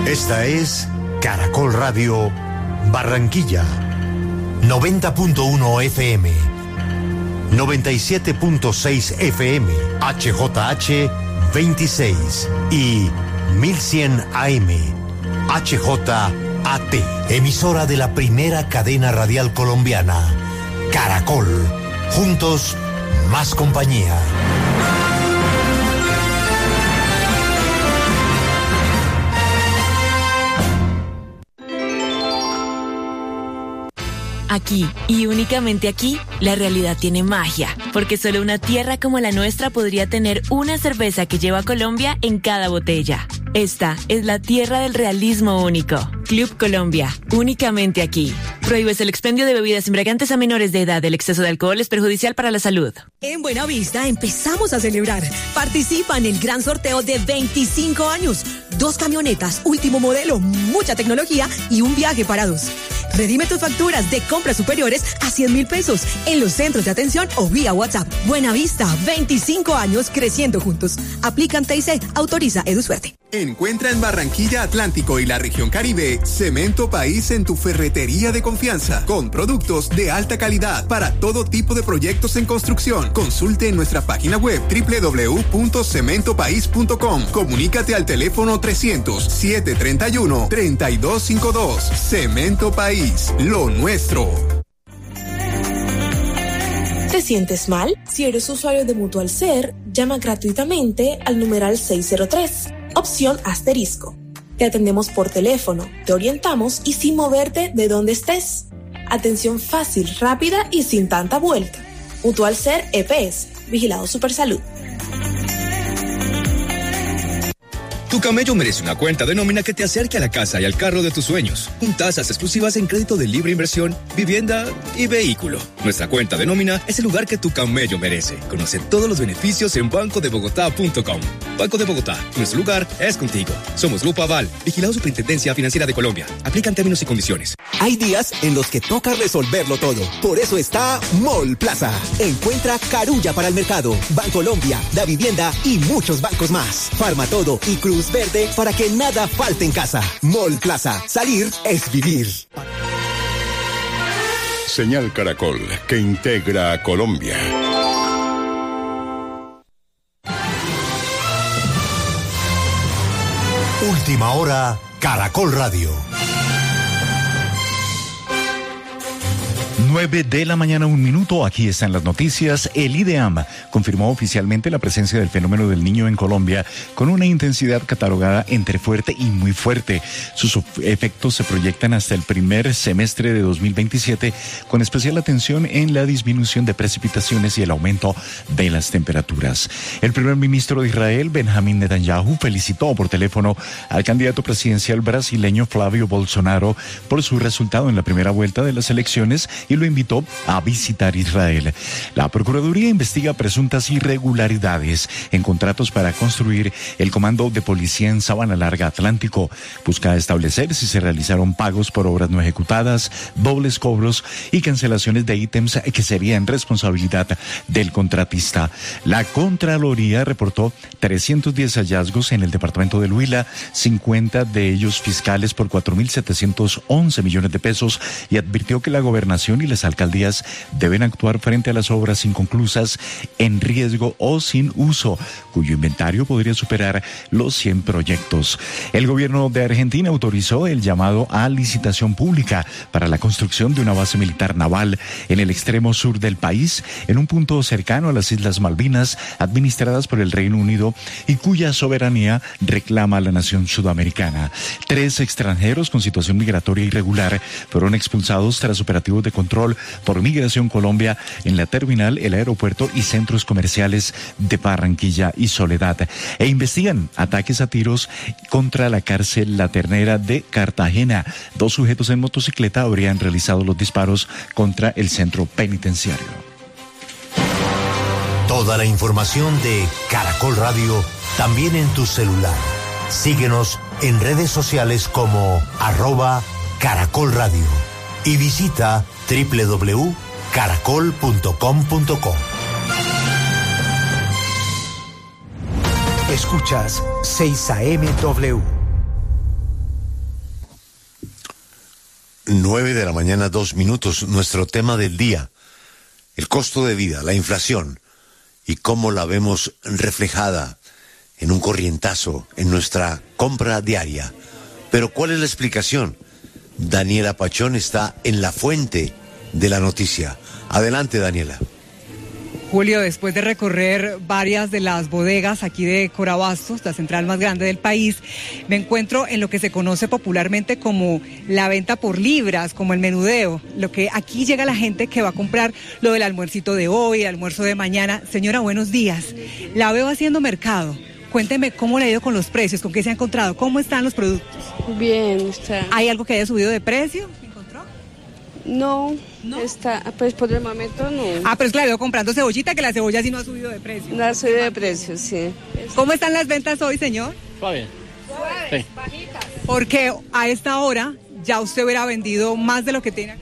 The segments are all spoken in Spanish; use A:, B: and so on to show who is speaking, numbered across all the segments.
A: Esta es Caracol Radio Barranquilla, 90.1 FM, 97.6 FM, HJH 26 y 1100 AM, HJAT, emisora de la primera cadena radial colombiana, Caracol, juntos, más compañía.
B: Aquí, y únicamente aquí, la realidad tiene magia, porque solo una tierra como la nuestra podría tener una cerveza que lleva Colombia en cada botella. Esta es la tierra del realismo único. Club Colombia, únicamente aquí. Prohíbes el expendio de bebidas embriagantes a menores de edad. El exceso de alcohol es perjudicial para la salud.
C: En Buenavista empezamos a celebrar. Participa en el gran sorteo de 25 años. 2 camionetas, último modelo, mucha tecnología y un viaje para 2. Redime tus facturas de compras superiores a 100,000 pesos en los centros de atención o vía WhatsApp. Buenavista, 25 años creciendo juntos. Aplican TIC, autoriza EduSuerte.
D: Encuentra en Barranquilla Atlántico y la región Caribe Cemento País en tu ferretería de confianza, con productos de alta calidad para todo tipo de proyectos en construcción. Consulte en nuestra página web www.cementopaís.com. Comunícate al teléfono 300-731-3252. Cemento País, lo nuestro.
E: ¿Te sientes mal? Si eres usuario de Mutual Ser, llama gratuitamente al numeral 603, opción asterisco. Te atendemos por teléfono, te orientamos y sin moverte de donde estés. Atención fácil, rápida y sin tanta vuelta. Mutual Ser EPS, Vigilado Supersalud.
F: Tu camello merece una cuenta de nómina que te acerque a la casa y al carro de tus sueños, con tasas exclusivas en crédito de libre inversión, vivienda y vehículo. Nuestra cuenta de nómina es el lugar que tu camello merece. Conoce todos los beneficios en bancodebogotá.com. Banco de Bogotá, nuestro lugar es contigo. Somos Grupo Aval, Vigilado Superintendencia Financiera de Colombia. Aplican términos y condiciones.
G: Hay días en los que toca resolverlo todo. Por eso está Mall Plaza. Encuentra carulla para el mercado, Bancolombia, La Vivienda y muchos bancos más. Farmatodo y Cruz Verde para que nada falte en casa. Mall Plaza. Salir es vivir.
H: Señal Caracol, que integra a Colombia.
A: Última hora, Caracol Radio.
I: 9:01 a.m. Aquí están las noticias. El IDEAM confirmó oficialmente la presencia del fenómeno del Niño en Colombia con una intensidad catalogada entre fuerte y muy fuerte. Sus efectos se proyectan hasta el primer semestre de 2027, con especial atención en la disminución de precipitaciones y el aumento de las temperaturas. El primer ministro de Israel, Benjamín Netanyahu, felicitó por teléfono al candidato presidencial brasileño Flavio Bolsonaro por su resultado en la primera vuelta de las elecciones y lo invitó a visitar Israel. La Procuraduría investiga presuntas irregularidades en contratos para construir el Comando de Policía en Sabana Larga Atlántico. Busca establecer si se realizaron pagos por obras no ejecutadas, dobles cobros y cancelaciones de ítems que serían responsabilidad del contratista. La Contraloría reportó 310 hallazgos en el departamento del Huila, 50 de ellos fiscales por 4.711 millones de pesos, y advirtió que la gobernación y las alcaldías deben actuar frente a las obras inconclusas, en riesgo o sin uso, cuyo inventario podría superar los 100 proyectos. El gobierno de Argentina autorizó el llamado a licitación pública para la construcción de una base militar naval en el extremo sur del país, en un punto cercano a las Islas Malvinas, administradas por el Reino Unido y cuya soberanía reclama la nación sudamericana. 3 extranjeros con situación migratoria irregular fueron expulsados tras operativos de control por Migración Colombia en la terminal, el aeropuerto y centros comerciales de Barranquilla y Soledad, e investigan ataques a tiros contra la cárcel La Ternera de Cartagena. 2 sujetos en motocicleta habrían realizado los disparos contra el centro penitenciario.
A: Toda la información de Caracol Radio también en tu celular. Síguenos en redes sociales como @Caracol Radio y visita www.caracol.com.co.
J: Escuchas 6 AM W.
A: 9:02 a.m, nuestro tema del día, el costo de vida, la inflación, y cómo la vemos reflejada en un corrientazo en nuestra compra diaria. Pero ¿cuál es la explicación? Daniela Pachón está en la fuente de la noticia. Adelante, Daniela.
J: Julio, después de recorrer varias de las bodegas aquí de Corabastos, la central más grande del país, me encuentro en lo que se conoce popularmente como la venta por libras, como el menudeo. Lo que aquí llega la gente que va a comprar lo del almuercito de hoy, el almuerzo de mañana. Señora, buenos días. La veo haciendo mercado. Cuénteme cómo le ha ido con los precios, con qué se ha encontrado, cómo están los productos.
K: Bien, está.
J: ¿Hay algo que haya subido de precio?
K: No, está, pues por el momento no.
J: Pero es que la veo comprando cebollita, que la cebolla sí no ha subido de precio.
K: No ha subido de precio, sí.
J: ¿Cómo están las ventas hoy, señor?
L: Suave. Sí.
J: Porque a esta hora ya usted hubiera vendido más de lo que tiene acá.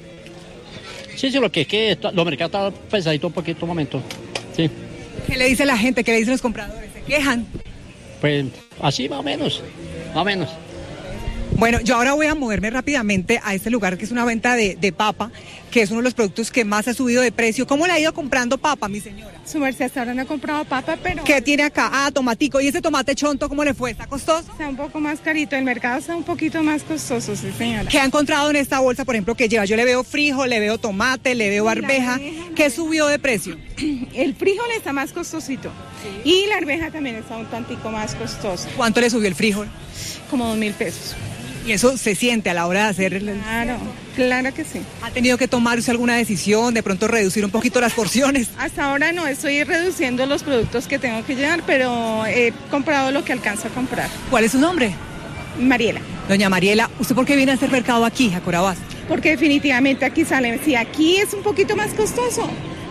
L: Sí, lo que es que los mercados están pesaditos un poquito, un momento. Sí.
J: ¿Qué le dice la gente? ¿Qué le dicen los compradores? ¿Se quejan?
L: Pues así más o menos, más o menos.
J: Bueno, yo ahora voy a moverme rápidamente a este lugar que es una venta de papa, que es uno de los productos que más ha subido de precio. ¿Cómo le ha ido comprando papa, mi señora?
M: Su merced hasta ahora no ha comprado papa, pero...
J: ¿Qué tiene acá? Tomatico. ¿Y ese tomate chonto cómo le fue? ¿Está costoso?
M: Está un poco más carito. El mercado está un poquito más costoso, sí, señora.
J: ¿Qué ha encontrado en esta bolsa, por ejemplo, que lleva? Yo le veo frijol, le veo tomate, le veo arveja. ¿Qué subió de precio?
M: El frijol está más costosito. ¿Sí? Y la arveja también está un tantico más costosa.
J: ¿Cuánto le subió el frijol?
M: Como 2.000 pesos.
J: ¿Y eso se siente a la hora de hacer?
M: Claro que sí.
J: ¿Ha tenido que tomar usted alguna decisión, de pronto reducir un poquito las porciones?
M: Hasta ahora no, estoy reduciendo los productos que tengo que llevar, pero he comprado lo que alcanzo a comprar.
J: ¿Cuál es su nombre?
M: Mariela.
J: Doña Mariela, ¿usted por qué viene a hacer mercado aquí, a Corabastos?
M: Porque definitivamente aquí sale, si aquí es un poquito más costoso,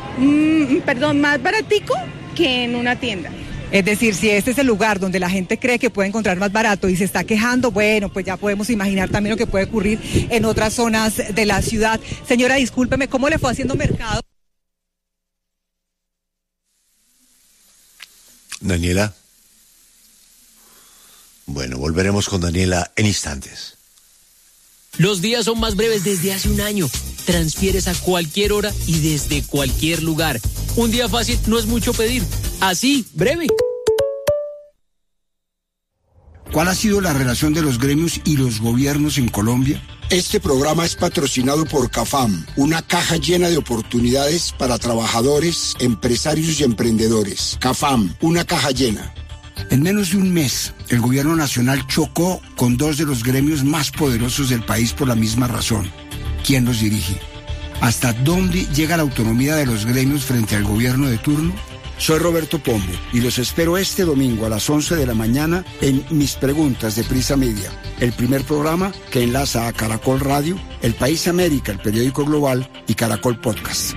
M: más baratico que en una tienda.
J: Es decir, si este es el lugar donde la gente cree que puede encontrar más barato y se está quejando, bueno, pues ya podemos imaginar también lo que puede ocurrir en otras zonas de la ciudad. Señora, discúlpeme, ¿cómo le fue haciendo mercado?
A: Daniela. Bueno, volveremos con Daniela en instantes.
N: Los días son más breves desde hace un año. Transfieres a cualquier hora y desde cualquier lugar. Un día fácil no es mucho pedir. Así, breve.
O: ¿Cuál ha sido la relación de los gremios y los gobiernos en Colombia? Este programa es patrocinado por CAFAM, una caja llena de oportunidades para trabajadores, empresarios y emprendedores. CAFAM, una caja llena. En menos de un mes, el gobierno nacional chocó con dos de los gremios más poderosos del país por la misma razón. ¿Quién los dirige? ¿Hasta dónde llega la autonomía de los gremios frente al gobierno de turno? Soy Roberto Pombo y los espero este domingo a las 11 de la mañana en Mis Preguntas de Prisa Media, el primer programa que enlaza a Caracol Radio, El País América, el periódico global, y Caracol Podcast.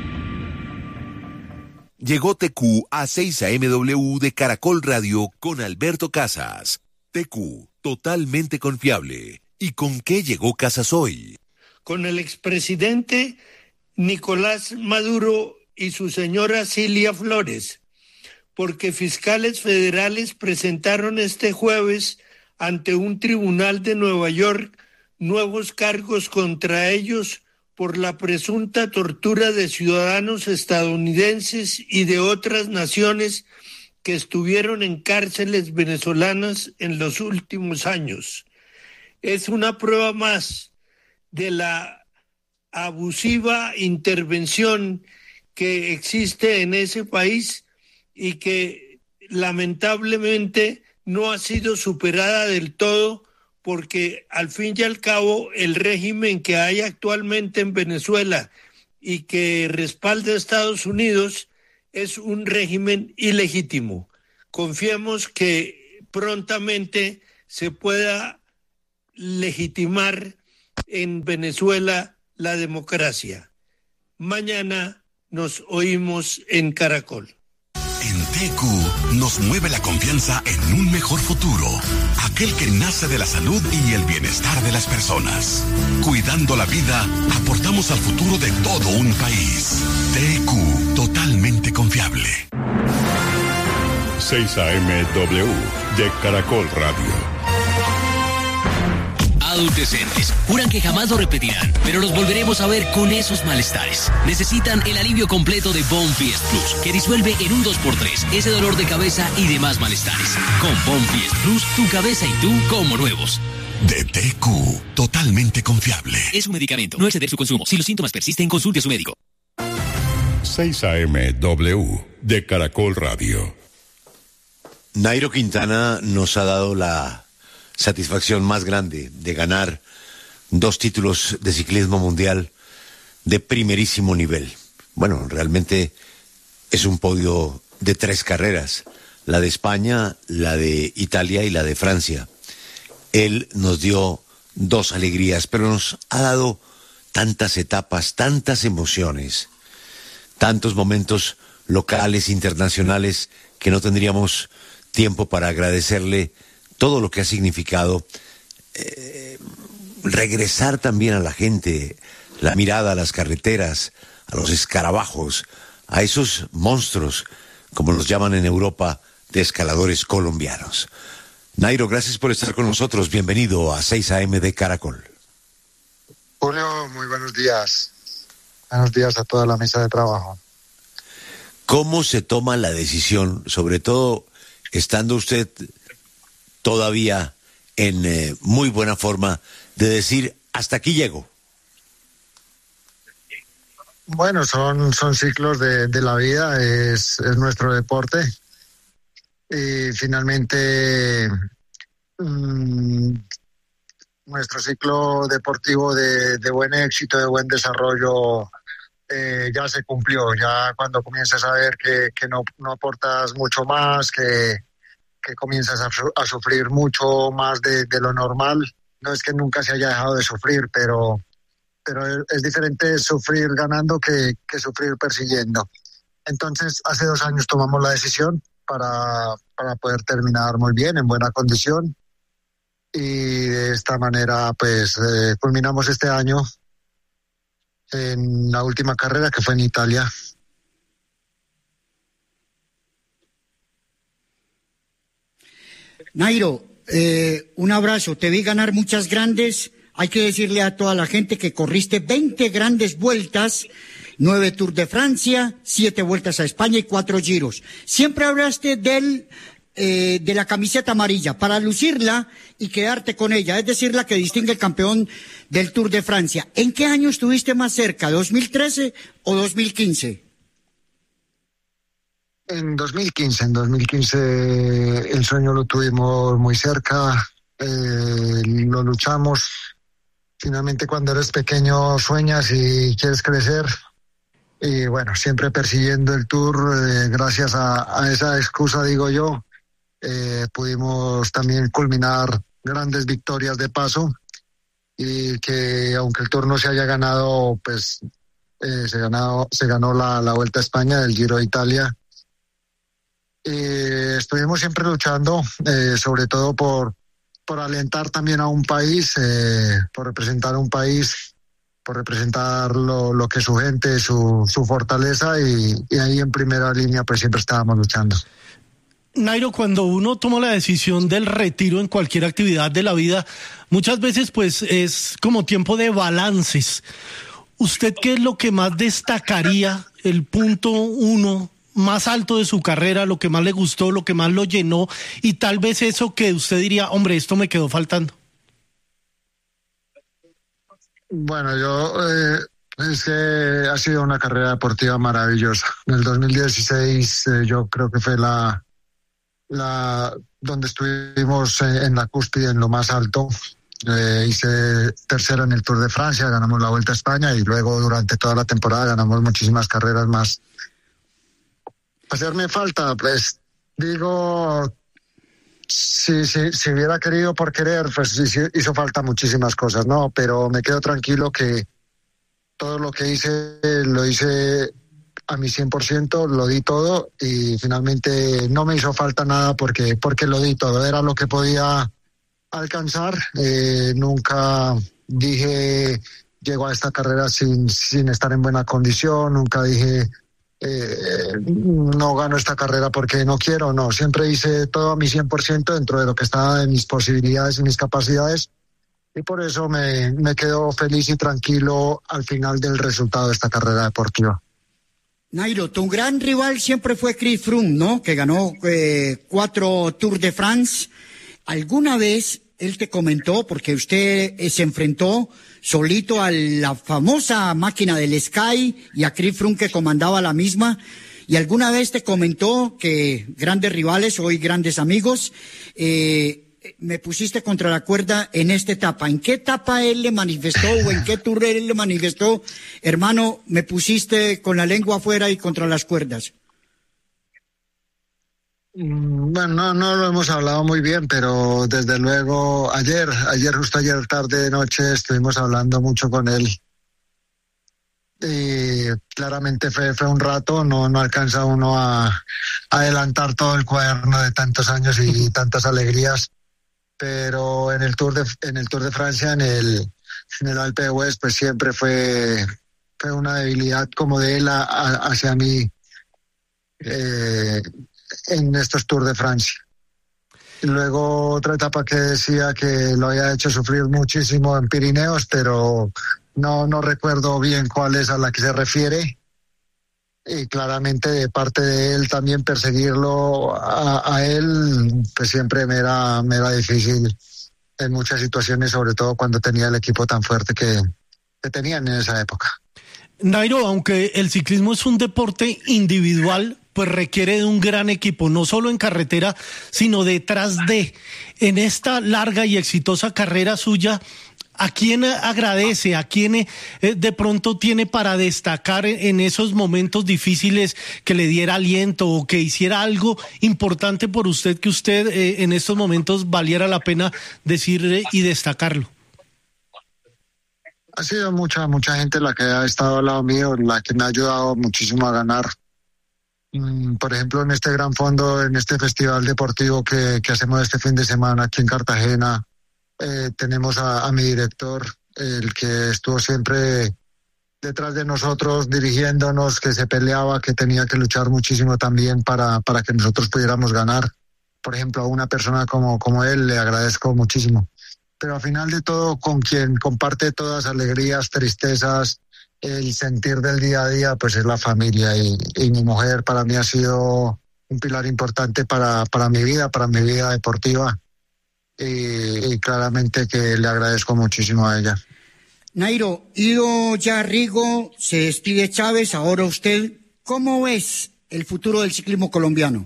P: Llegó TQ a 6 AM de Caracol Radio con Alberto Casas. TQ, totalmente confiable. ¿Y con qué llegó Casas hoy?
Q: Con el expresidente Nicolás Maduro y su señora Cilia Flores, porque fiscales federales presentaron este jueves ante un tribunal de Nueva York nuevos cargos contra ellos por la presunta tortura de ciudadanos estadounidenses y de otras naciones que estuvieron en cárceles venezolanas en los últimos años. Es una prueba más de la abusiva intervención que existe en ese país y que lamentablemente no ha sido superada del todo, porque al fin y al cabo el régimen que hay actualmente en Venezuela y que respalda a Estados Unidos es un régimen ilegítimo. Confiemos que prontamente se pueda legitimar en Venezuela la democracia. Mañana nos oímos en Caracol.
R: En TQ nos mueve la confianza en un mejor futuro, aquel que nace de la salud y el bienestar de las personas. Cuidando la vida, aportamos al futuro de todo un país. TQ, totalmente confiable.
H: 6 AM de Caracol Radio.
N: adultecentes. Juran que jamás lo repetirán, pero los volveremos a ver con esos malestares. Necesitan el alivio completo de Bonfiest Plus, que disuelve en un 2x3 ese dolor de cabeza y demás malestares. Con Bonfiest Plus, tu cabeza y tú como nuevos.
R: De TQ, totalmente confiable.
N: Es un medicamento, no exceder su consumo. Si los síntomas persisten, consulte a su médico.
H: 6 AM W de Caracol Radio.
A: Nairo Quintana nos ha dado la satisfacción más grande de ganar 2 títulos de ciclismo mundial de primerísimo nivel. Bueno, realmente es un podio de 3 carreras, la de España, la de Italia y la de Francia. Él nos dio 2 alegrías, pero nos ha dado tantas etapas, tantas emociones, tantos momentos locales, internacionales, que no tendríamos tiempo para agradecerle todo lo que ha significado. Regresar también a la gente, la mirada a las carreteras, a los escarabajos, a esos monstruos, como los llaman en Europa, de escaladores colombianos. Nairo, gracias por estar con nosotros. Bienvenido a 6 AM de Caracol.
S: Julio, muy buenos días. Buenos días a toda la mesa de trabajo.
A: ¿Cómo se toma la decisión, sobre todo estando usted todavía en muy buena forma, de decir, hasta aquí llego?
S: Bueno, son ciclos de la vida, es nuestro deporte. Y finalmente nuestro ciclo deportivo de buen éxito, de buen desarrollo, ya se cumplió. Ya cuando comienzas a ver que no aportas mucho más, que comienzas a sufrir mucho más de lo normal. No es que nunca se haya dejado de sufrir, pero es diferente sufrir ganando que sufrir persiguiendo. Entonces, hace 2 años tomamos la decisión para poder terminar muy bien, en buena condición, y de esta manera pues culminamos este año en la última carrera, que fue en Italia.
T: Nairo, un abrazo, te vi ganar muchas grandes. Hay que decirle a toda la gente que corriste 20 grandes vueltas, 9 Tours de Francia, 7 vueltas a España y 4 giros. Siempre hablaste de la camiseta amarilla, para lucirla y quedarte con ella, es decir, la que distingue el campeón del Tour de Francia. ¿En qué año estuviste más cerca, 2013 o 2015?
S: En 2015 el sueño lo tuvimos muy cerca, lo luchamos. Finalmente, cuando eres pequeño sueñas y quieres crecer, y bueno, siempre persiguiendo el Tour, gracias a esa excusa, digo yo, pudimos también culminar grandes victorias de paso, y que aunque el Tour no se haya ganado, pues se ganó la Vuelta a España, el Giro de Italia. Estuvimos siempre luchando, sobre todo por alentar también a un país, por representar a un país, por representar lo que es su gente, su fortaleza, y ahí en primera línea pues siempre estábamos luchando.
U: Nairo, cuando uno toma la decisión del retiro en cualquier actividad de la vida, muchas veces pues es como tiempo de balances. ¿Usted qué es lo que más destacaría, el punto 1 más alto de su carrera, lo que más le gustó, lo que más lo llenó, y tal vez eso que usted diría, hombre, esto me quedó faltando?
S: Bueno, es que ha sido una carrera deportiva maravillosa. En el 2016 yo creo que fue donde estuvimos en la cúspide, en lo más alto. Hice tercero en el Tour de Francia, ganamos la Vuelta a España, y luego durante toda la temporada ganamos muchísimas carreras más. Hacerme falta, pues digo, si hubiera querido por querer, pues hizo falta muchísimas cosas, ¿no? Pero me quedo tranquilo que todo lo que hice lo hice a mi 100%, lo di todo, y finalmente no me hizo falta nada porque lo di todo, era lo que podía alcanzar. Nunca dije llego a esta carrera sin estar en buena condición, nunca dije no gano esta carrera porque no quiero, no, siempre hice todo a mi 100% dentro de lo que estaba en mis posibilidades y mis capacidades, Y por eso me quedo feliz y tranquilo al final del resultado de esta carrera deportiva.
T: Nairo, tu gran rival siempre fue Chris Froome, ¿no? Que ganó 4 Tours de France. ¿Alguna vez él te comentó, porque usted se enfrentó solito a la famosa máquina del Sky y a Chris Froome que comandaba la misma, y alguna vez te comentó que grandes rivales, hoy grandes amigos, me pusiste contra la cuerda en esta etapa? ¿En qué etapa él le manifestó o en qué tour él le manifestó, hermano, me pusiste con la lengua afuera y contra las cuerdas?
S: Bueno, no lo hemos hablado muy bien, pero desde luego justo ayer tarde noche estuvimos hablando mucho con él. Y claramente fue un rato, no alcanza uno a adelantar todo el cuaderno de tantos años y tantas alegrías, pero en el Tour de Francia, en el Alpe d'Huez, pues siempre fue una debilidad como de él hacia mí en estos Tours de Francia. Y luego otra etapa que decía que lo había hecho sufrir muchísimo en Pirineos, pero no recuerdo bien cuál es a la que se refiere. Y claramente de parte de él también perseguirlo a él, pues siempre me era difícil en muchas situaciones, sobre todo cuando tenía el equipo tan fuerte que tenían en esa época.
U: Nairo, aunque el ciclismo es un deporte individual, pues requiere de un gran equipo, no solo en carretera, sino detrás en esta larga y exitosa carrera suya. ¿A quién agradece? ¿A quién de pronto tiene para destacar en esos momentos difíciles, que le diera aliento o que hiciera algo importante por usted, que usted en estos momentos valiera la pena decir y destacarlo?
S: Ha sido mucha gente la que ha estado al lado mío, la que me ha ayudado muchísimo a ganar. Por ejemplo, en este gran fondo, en este festival deportivo que hacemos este fin de semana aquí en Cartagena, tenemos a mi director, el que estuvo siempre detrás de nosotros, dirigiéndonos, que se peleaba, que tenía que luchar muchísimo también para que nosotros pudiéramos ganar. Por ejemplo, a una persona como él le agradezco muchísimo. Pero al final de todo, con quien comparte todas alegrías, tristezas, el sentir del día a día, pues es la familia. Y mi mujer para mí ha sido un pilar importante para mi vida deportiva. Y claramente que le agradezco muchísimo a ella.
T: Nairo, ido ya Rigo, se despide Chávez, ahora usted, ¿cómo ves el futuro del ciclismo colombiano?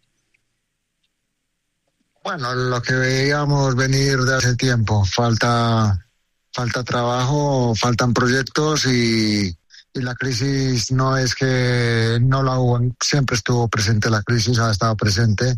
S: Bueno, lo que veíamos venir de hace tiempo, falta trabajo, faltan proyectos y la crisis no es que no la hubo, siempre estuvo presente la crisis, ha estado presente.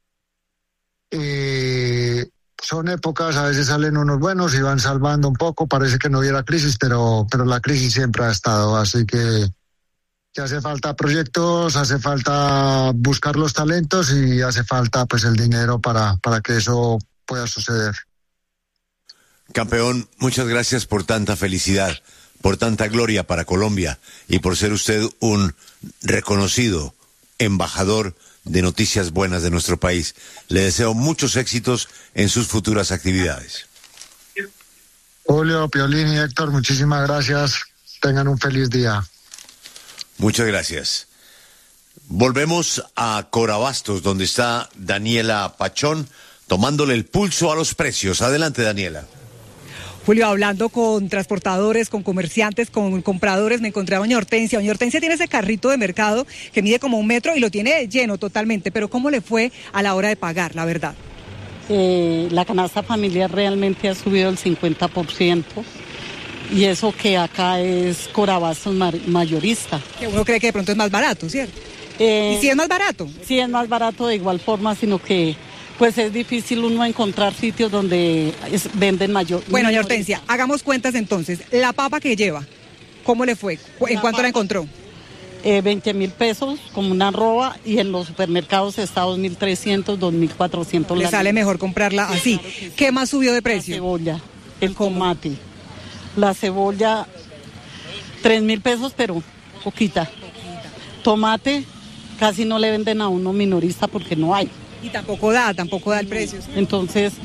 S: Son épocas, a veces salen unos buenos y van salvando un poco, parece que no hubiera crisis, pero la crisis siempre ha estado, así que hace falta proyectos, hace falta buscar los talentos y hace falta pues el dinero para que eso pueda suceder.
A: Campeón, muchas gracias por tanta felicidad, por tanta gloria para Colombia y por ser usted un reconocido embajador de noticias buenas de nuestro país. Le deseo muchos éxitos en sus futuras actividades.
S: Julio, Piolín y Héctor, muchísimas gracias. Tengan un feliz día.
A: Muchas gracias. Volvemos a Corabastos, donde está Daniela Pachón, tomándole el pulso a los precios. Adelante, Daniela.
J: Julio, hablando con transportadores, con comerciantes, con compradores, me encontré a doña Hortensia. Doña Hortensia tiene ese carrito de mercado que mide como 1 metro y lo tiene lleno totalmente, pero ¿cómo le fue a la hora de pagar, la verdad?
B: La canasta familiar realmente ha subido el 50%, y eso que acá es Corabastos mayorista.
J: Que uno cree que de pronto es más barato, ¿cierto? ¿Y si es más barato?
B: Sí, es más barato de igual forma, sino que pues es difícil uno encontrar sitios donde venden mayor.
J: Bueno, doña Hortensia, hagamos cuentas entonces. La papa que lleva, ¿cómo le fue? ¿En cuánto la encontró?
B: 20.000 pesos como una arroba, y en los supermercados está 2.300, 2.400.
J: Le sale mejor comprarla así. Claro que sí. ¿Qué más subió de precio?
B: La cebolla, el tomate. La cebolla, 3.000 pesos, pero poquita. Tomate, casi no le venden a uno minorista porque no hay.
J: Y tampoco da el precio. ¿Sí?
B: Entonces,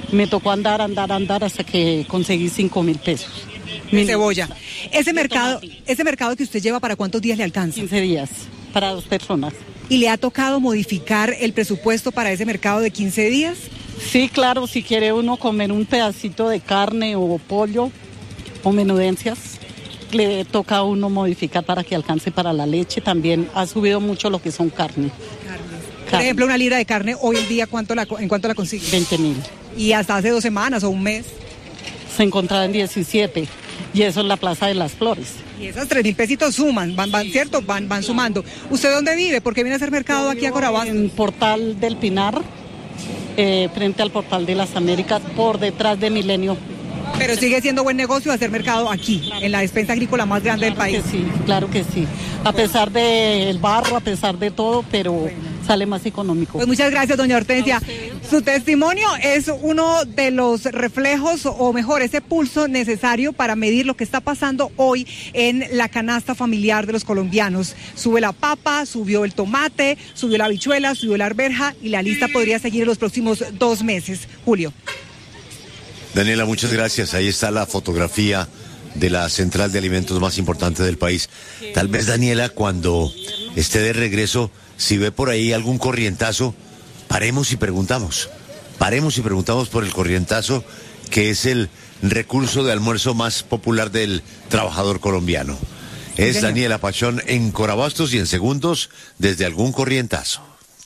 B: Me tocó andar hasta que conseguí 5.000 pesos.
J: Mi cebolla. Ese mercado que usted lleva, ¿para cuántos días le alcanza?
B: 15 días, para 2 personas.
J: ¿Y le ha tocado modificar el presupuesto para ese mercado de 15 días?
B: Sí, claro, si quiere uno comer un pedacito de carne o pollo o menudencias, le toca a uno modificar para que alcance para la leche. También ha subido mucho lo que son carne.
J: Por ejemplo, una libra de carne hoy en día, ¿en cuánto la consigue?
B: 20.000.
J: ¿Y hasta hace 2 semanas o un mes?
B: Se encontraba en 17, y eso es la Plaza de las Flores.
J: Y esas 3.000 pesitos suman, van ¿cierto? Van sumando. ¿Usted dónde vive? ¿Por qué viene a hacer mercado aquí a Corabastos?
B: En Portal del Pinar, frente al Portal de las Américas, por detrás de Milenio.
J: Pero sigue siendo buen negocio hacer mercado aquí, en la despensa agrícola más grande del país.
B: Claro que sí. A pesar del barro, a pesar de todo, pero sale más económico.
J: Pues muchas gracias, doña Hortensia. Su testimonio es uno de los reflejos, o mejor, ese pulso necesario para medir lo que está pasando hoy en la canasta familiar de los colombianos. Sube la papa, subió el tomate, subió la habichuela, subió la arveja, y la lista podría seguir en los próximos 2 meses. Julio.
A: Daniela, muchas gracias. Ahí está la fotografía de la central de alimentos más importante del país. Tal vez, Daniela, cuando esté de regreso, si ve por ahí algún corrientazo, paremos y preguntamos. Paremos y preguntamos por el corrientazo, que es el recurso de almuerzo más popular del trabajador colombiano. Es Daniela Pachón en Corabastos, y en segundos, desde algún corrientazo.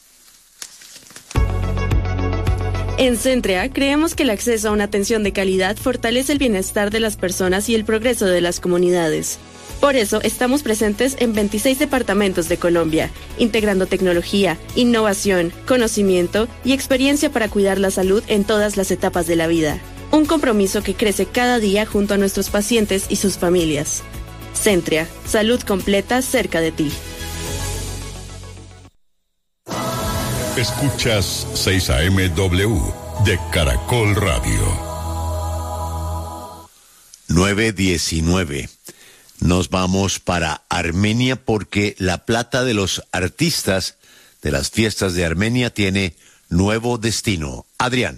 C: En Centrea, creemos que el acceso a una atención de calidad fortalece el bienestar de las personas y el progreso de las comunidades. Por eso, estamos presentes en 26 departamentos de Colombia, integrando tecnología, innovación, conocimiento y experiencia para cuidar la salud en todas las etapas de la vida. Un compromiso que crece cada día junto a nuestros pacientes y sus familias. Centrea, salud completa cerca de ti.
H: Escuchas 6 AM/W de Caracol Radio.
A: 9:19. Nos vamos para Armenia, porque la plata de los artistas de las fiestas de Armenia tiene nuevo destino. Adrián.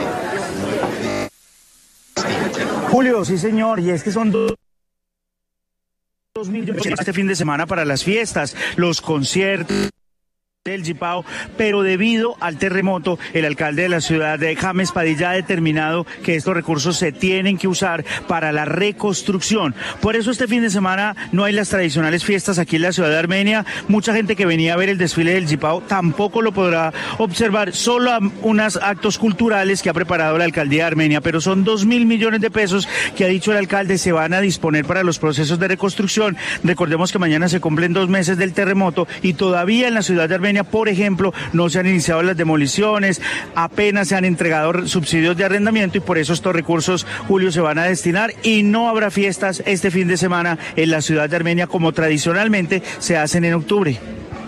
V: Julio, sí señor, y es que son 2 millones este fin de semana para las fiestas, los conciertos del Yipao, pero debido al terremoto, el alcalde de la ciudad de James Padilla ha determinado que estos recursos se tienen que usar para la reconstrucción. Por eso este fin de semana no hay las tradicionales fiestas aquí en la ciudad de Armenia. Mucha gente que venía a ver el desfile del Yipao tampoco lo podrá observar, solo unos actos culturales que ha preparado la alcaldía de Armenia, pero son 2.000 millones de pesos que ha dicho el alcalde se van a disponer para los procesos de reconstrucción. Recordemos que mañana se cumplen 2 meses del terremoto y todavía en la ciudad de Armenia, por ejemplo, no se han iniciado las demoliciones, apenas se han entregado subsidios de arrendamiento, y por eso estos recursos, Julio, se van a destinar, y no habrá fiestas este fin de semana en la ciudad de Armenia como tradicionalmente se hacen en octubre.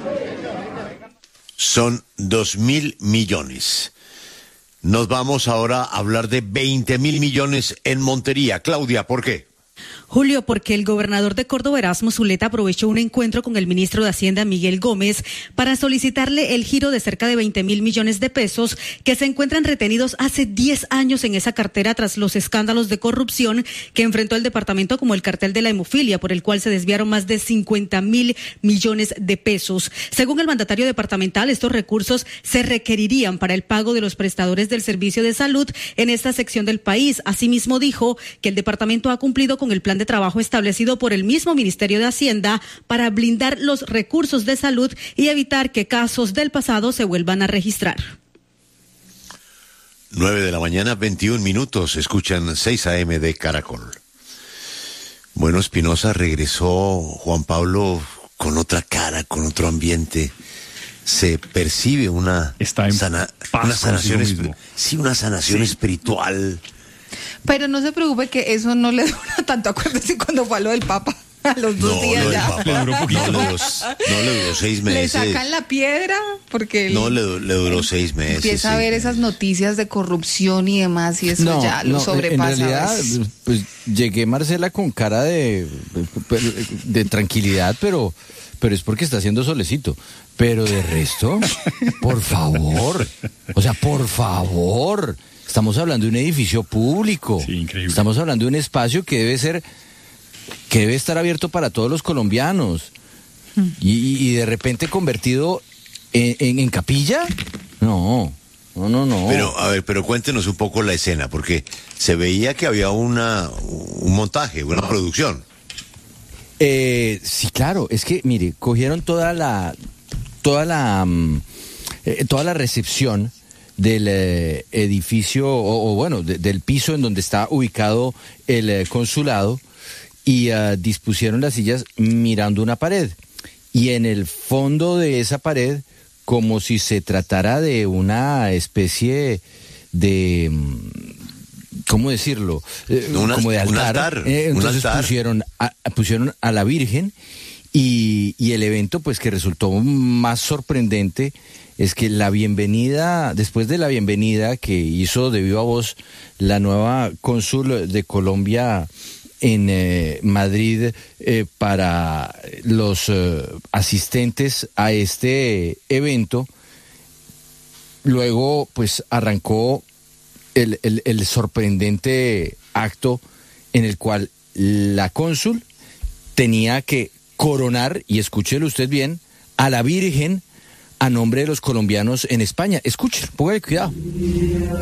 A: Son 2.000 millones. Nos vamos ahora a hablar de 20.000 millones en Montería. Claudia, ¿por qué?
W: Julio, porque el gobernador de Córdoba, Erasmo Zuleta, aprovechó un encuentro con el ministro de Hacienda, Miguel Gómez, para solicitarle el giro de cerca de 20.000 millones de pesos que se encuentran retenidos hace 10 años en esa cartera tras los escándalos de corrupción que enfrentó el departamento, como el cartel de la hemofilia, por el cual se desviaron más de 50.000 millones de pesos. Según el mandatario departamental, estos recursos se requerirían para el pago de los prestadores del servicio de salud en esta sección del país. Asimismo, dijo que el departamento ha cumplido con el plan de trabajo establecido por el mismo Ministerio de Hacienda para blindar los recursos de salud y evitar que casos del pasado se vuelvan a registrar.
A: 9:21 a.m. Escuchan 6 AM de Caracol. Bueno, Espinosa regresó, Juan Pablo, con otra cara, con otro ambiente. Se percibe una sanación espiritual.
X: Pero no se preocupe que eso no le dura tanto. Acuérdese cuando fue a lo del Papa, a los 2 días ya.
A: Le duró poquito. No le duró 6 meses.
X: Le sacan la piedra porque...
A: No, le duró 6 meses.
X: Empieza a ver esas noticias de corrupción y demás, y eso ya lo sobrepasa.
Y: En realidad, pues llegué, Marcela, con cara de tranquilidad, pero es porque está haciendo solecito. Pero de resto, por favor. O sea, por favor. Estamos hablando de un edificio público.
D: Sí, increíble.
Y: Estamos hablando de un espacio que debe estar abierto para todos los colombianos. Y de repente convertido en capilla. No.
A: Pero cuéntenos un poco la escena, porque se veía que había un montaje, una producción.
Y: Sí, claro, es que, mire, cogieron toda la recepción del edificio, del piso en donde está ubicado el consulado, y dispusieron las sillas mirando una pared. Y en el fondo de esa pared, como si se tratara de una especie de, ¿cómo decirlo? Como de altar. Entonces pusieron a la Virgen, y el evento, pues, que resultó más sorprendente es que después de la bienvenida que hizo de viva voz la nueva cónsul de Colombia en Madrid para los asistentes a este evento, luego pues arrancó el sorprendente acto en el cual la cónsul tenía que coronar, y escúchelo usted bien, a la Virgen a nombre de los colombianos en España. Escuchen, póngale cuidado.